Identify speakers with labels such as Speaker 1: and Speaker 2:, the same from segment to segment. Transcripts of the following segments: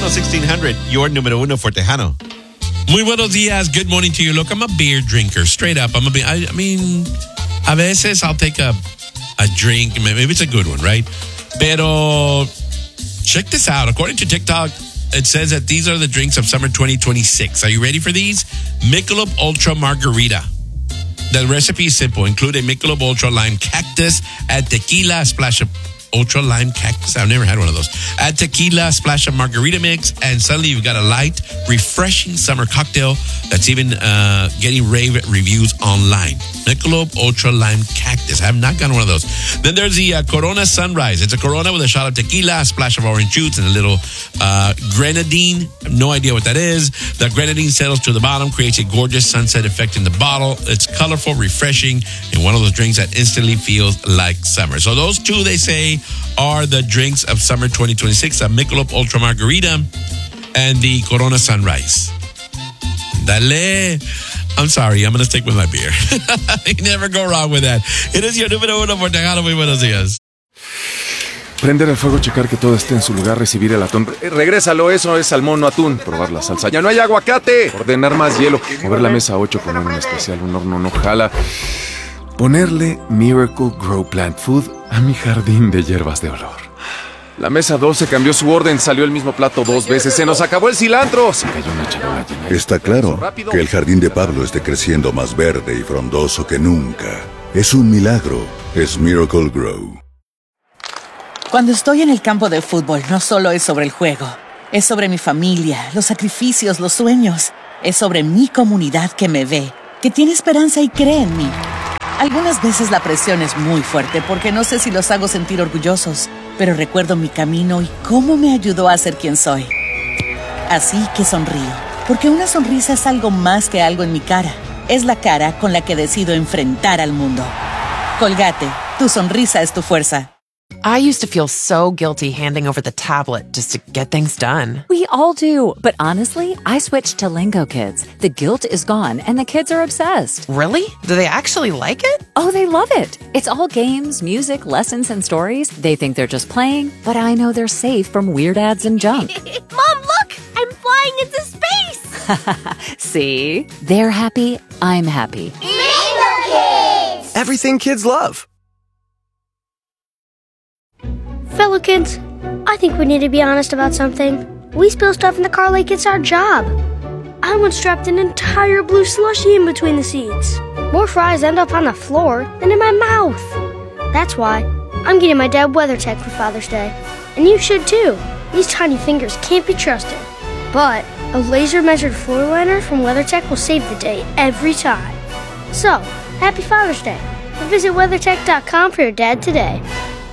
Speaker 1: Tejano 1600, your número uno for Tejano.
Speaker 2: Muy buenos días. Good morning to you. Look, I'm a beer drinker. Straight up. I mean, a veces I'll take a drink. Maybe it's a good one, right? Pero check this out. According to TikTok, it says that these are the drinks of summer 2026. Are you ready for these? Michelob Ultra Margarita. The recipe is simple. Include a Michelob Ultra Lime Cactus, add tequila, a splash of Ultra Lime Cactus. I've never had one of those. Add tequila, a splash of margarita mix, and suddenly you've got a light, refreshing summer cocktail that's even getting rave reviews online. Michelob Ultra Lime Cactus. I have not gotten one of those. Then there's the Corona Sunrise. It's a Corona with a shot of tequila, a splash of orange juice, and a little grenadine. I have no idea what that is. The grenadine settles to the bottom, creates a gorgeous sunset effect in the bottle. It's colorful, refreshing, and one of those drinks that instantly feels like summer. So those two, they say, are the drinks of summer 2026, a Michelob Ultra Margarita and the Corona Sunrise. Dale. I'm sorry, I'm going to stick with my beer. You never go wrong with that. It is your número uno for Tejano. Muy buenos días.
Speaker 3: Prender el fuego, checar que todo esté en su lugar, recibir el atún. Regrésalo, eso es salmón, no atún. Probar la salsa. ¡Ya no hay aguacate! Ordenar más hielo. Mover la mesa a 8, poner un especial, un horno no jala. Ponerle Miracle Grow Plant Food a mi jardín de hierbas de olor. La mesa 12 cambió su orden, salió el mismo plato 2 veces. ¡Se nos acabó el cilantro! Se cayó una charola llena.
Speaker 4: Está claro que el jardín de Pablo esté creciendo más verde y frondoso que nunca. Es un milagro. Es Miracle Grow.
Speaker 5: Cuando estoy en el campo de fútbol, no solo es sobre el juego. Es sobre mi familia, los sacrificios, los sueños. Es sobre mi comunidad que me ve, que tiene esperanza y cree en mí. Algunas veces la presión es muy fuerte porque no sé si los hago sentir orgullosos, pero recuerdo mi camino y cómo me ayudó a ser quien soy. Así que sonrío, porque una sonrisa es algo más que algo en mi cara. Es la cara con la que decido enfrentar al mundo. Colgate, tu sonrisa es tu fuerza.
Speaker 6: I used to feel so guilty handing over the tablet just to get things done.
Speaker 7: We all do, but honestly, I switched to Lingo Kids. The guilt is gone, and the kids are obsessed.
Speaker 6: Really? Do they actually like it?
Speaker 7: Oh, they love it. It's all games, music, lessons, and stories. They think they're just playing, but I know they're safe from weird ads and junk.
Speaker 8: Mom, look! I'm flying into space!
Speaker 7: See? They're happy, I'm happy.
Speaker 8: Lingo Kids!
Speaker 9: Everything kids love.
Speaker 8: Fellow kids, I think we need to be honest about something. We spill stuff in the car like it's our job. I once dropped an entire blue slushie in between the seats. More fries end up on the floor than in my mouth. That's why I'm getting my dad WeatherTech for Father's Day. And you should too. These tiny fingers can't be trusted. But a laser-measured floor liner from WeatherTech will save the day every time. So, happy Father's Day. And visit WeatherTech.com for your dad today.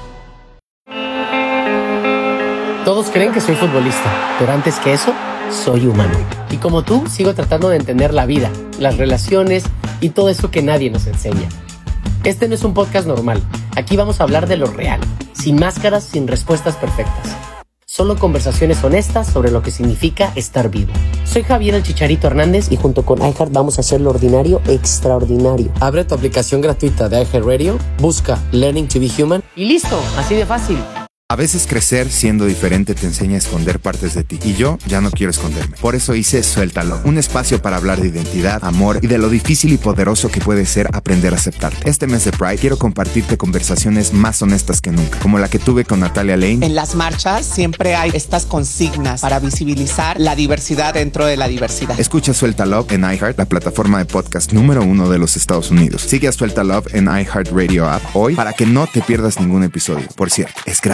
Speaker 10: Todos creen que soy futbolista, pero antes que eso, soy humano. Y como tú, sigo tratando de entender la vida, las relaciones y todo eso que nadie nos enseña. Este no es un podcast normal. Aquí vamos a hablar de lo real, sin máscaras, sin respuestas perfectas. Solo conversaciones honestas sobre lo que significa estar vivo. Soy Javier el Chicharito Hernández y junto con iHeart vamos a hacer lo ordinario extraordinario. Abre tu aplicación gratuita de iHeartRadio, busca Learning to be Human y listo, así de fácil.
Speaker 11: A veces crecer siendo diferente te enseña a esconder partes de ti. Y yo ya no quiero esconderme. Por eso hice Suéltalo. Un espacio para hablar de identidad, amor y de lo difícil y poderoso que puede ser aprender a aceptarte. Este mes de Pride quiero compartirte conversaciones más honestas que nunca. Como la que tuve con Natalia Lane.
Speaker 12: En las marchas siempre hay estas consignas para visibilizar la diversidad dentro de la diversidad.
Speaker 11: Escucha Suelta Love en iHeart, la plataforma de podcast número 1 de los Estados Unidos. Sigue a Suelta Love en iHeartRadio app hoy para que no te pierdas ningún episodio. Por cierto, es gratis.